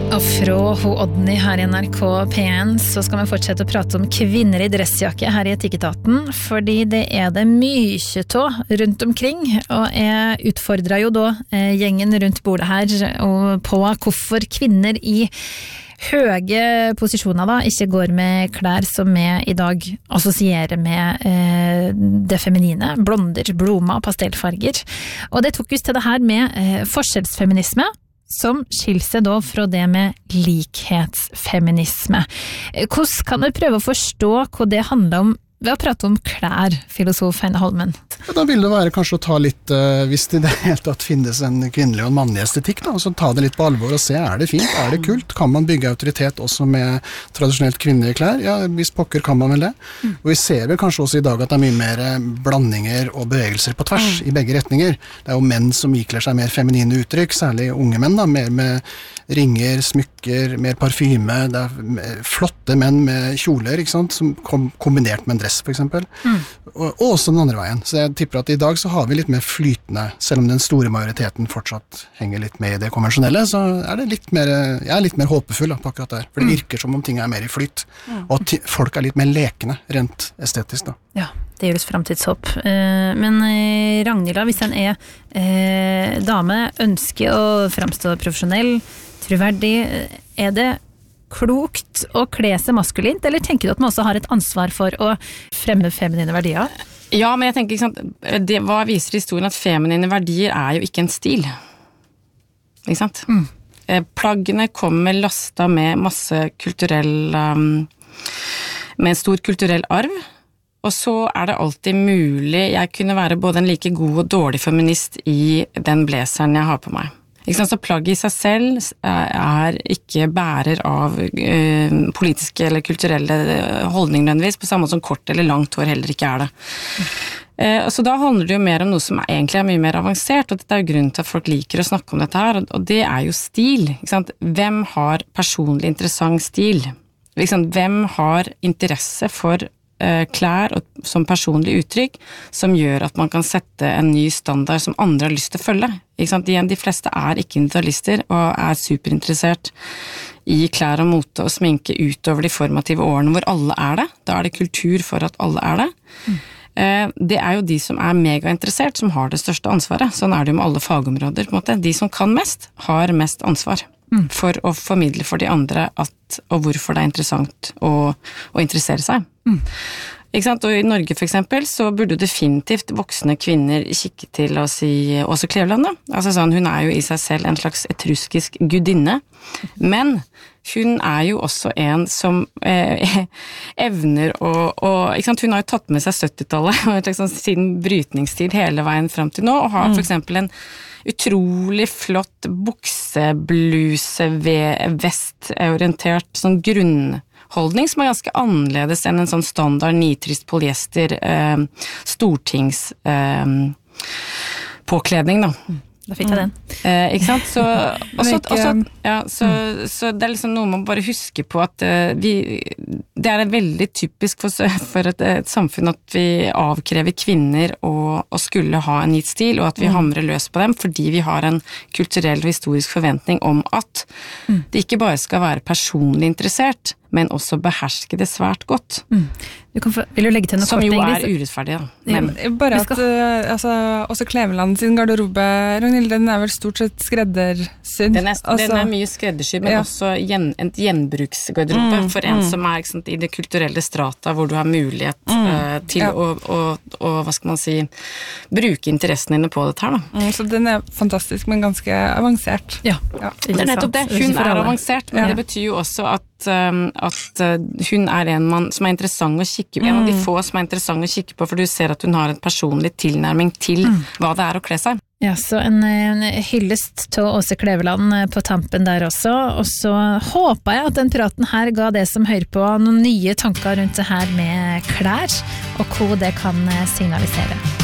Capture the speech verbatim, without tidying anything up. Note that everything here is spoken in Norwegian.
Og fra ho Odny her i N R K P en så skal vi fortsette å prate om kvinner i dressjakke her i Etikketaten, fordi det er det mye tå rundt omkring, og jeg utfordret jo da eh, gjengen rundt bordet her og på hvorfor kvinner i høge posisjoner da ikke går med klær som vi i dag assosierer med eh, det feminine, blonder, blommer, pastellfarger. Og det tok oss til det her med eh, forskjellsfeminisme, som skiller seg da fra det med likhetsfeminisme. Hvordan kan du prøve å forstå hva det handler om ved å prate om klær, filosof Heine Holmen? Ja, da vil det være kanskje å ta litt, uh, hvis det i det hele tatt finnes en kvinnelig og en mannlig estetikk, da, og så ta det litt på alvor og se, er det fint, er det kult? Kan man bygge autoritet også med tradisjonelt kvinnelige klær? Ja, hvis pokker kan man vel det. Mm. Og vi ser vel kanskje også i dag at det er mye mer blandinger og bevegelser på tvers mm. i begge retninger. Det er jo menn som ikler seg mer feminine uttrykk, særlig unge menn da, mer med ringer, smykker, mer parfyme, det er flotte menn med kjoler, ikke sant, som kom, kombinert med en dress for eksempel, mm. og, og også den andre veien. Så jeg tipper at i dag så har vi litt mer flytende, selv om den store majoriteten fortsatt henger litt med i det konvensjonelle, så er det litt mer, jeg er litt mer håpefull da, på akkurat der, for det virker som om ting er mer i flyt, mm. og at folk er litt mer lekende, rent estetisk da. Ja, det gjøres fremtidshåp. Men Ragnhild, hvis en er eh, dame, ønsker å fremstå profesjonell, troverdig, er det klokt å kle seg maskulint, eller tenker du at man også har et ansvar for å fremme feminine verdier? Ja, men jeg tenker, ikke sant, det, hva viser historien at feminine verdier er jo ikke en stil. Ikke sant? Mm. Plaggene kommer lasta med masse kulturell, um, med en stor kulturell arv, og så er det alltid mulig, jeg kunne være både en like god og dårlig feminist i den blazeren jeg har på meg. Ikke sant, så plagget i seg selv er ikke bærer av uh, politiske eller kulturelle holdninger nødvendigvis, på samme måte som kort eller langt hår heller ikke er det. Uh, så da handler det jo mer om noe som egentlig er mye mer avansert, og dette er jo grunnen til at folk liker å snakke om dette her, og det er jo stil. Ikke sant? Hvem har personlig interessant stil? Ikke sant? Hvem har interesse for klær og som personlig uttrykk som gjør at man kan sette en ny standard som andre har lyst til å følge. Ikke sant? De, de fleste er ikke individualister og er superinteressert i klær og mote og sminke utover de formative årene hvor alle er det. Da er det kultur for at alle er det. Mm. Det er jo de som er megainteressert som har det største ansvaret. Sånn er det jo med alle fagområder. På en måte. De som kan mest, har mest ansvar. Mm. For å formidle for de andre at, og hvorfor det er interessant å, å interessere seg. Mm. Ikke sant? Og i Norge for eksempel så burde definitivt voksne kvinner kikke til å si Åse Kleveland da. Altså sånn, hun er jo i seg selv en slags etruskisk gudinne, men hun er jo også en som eh, evner å, å ikke sant? Hun har jo tatt med seg syttitallet og liksom, siden brytningstid hele veien frem til nå, og har for eksempel en utrolig flott buksebluse ved vestorientert sånn grunnholdning som er ganske annerledes enn en sånn standard nitrist polyester eh, stortings eh, påkledning da. Da fikk jeg den. Eh, ikke sant? Så, også, også, ja, så, så det er liksom noe man bare husker på at uh, vi, det er veldig typisk for, for et, et samfunn at vi avkrever kvinner å, å skulle ha en gitt stil, og at vi mm. hamrer løs på dem, fordi vi har en kulturell og historisk forventning om at mm. det ikke bare skal være personlig interessert, men også beherske det svært godt. Mm. Du kan få, vil du legge til noe som kort, jo Ingrid? Er urettferdig, da. Men, ja, bare at uh, altså, også Kleveland sin garderobe, Ragnhild, den er vel stort sett skreddersydd. Den er, altså, den er mye skreddersydd, men ja. Også gjen, en gjenbruksgarderobe mm, for en mm. som er ikke sant, i det kulturelle strata, hvor du har mulighet mm. uh, til ja. å, å, å, hva skal man si, bruke interessene dine på dette her. Da. Mm, så den er fantastisk, men ganske avansert. Ja, ja. Det er nettopp det. Hun er avansert, men ja. Det betyr jo også at Um, at uh, hun er en man som er interessant å kikke på, mm. en av de få som er interessant å kikke på, for du ser at hun har en personlig tilnærming til mm. hva det er å kle seg. Ja, så en, en hyllest til Åse Kleveland på tampen der også, og så håper jeg at den praten her ga det som hører på noen nye tanker rundt det her med klær, og hva det kan signalisere.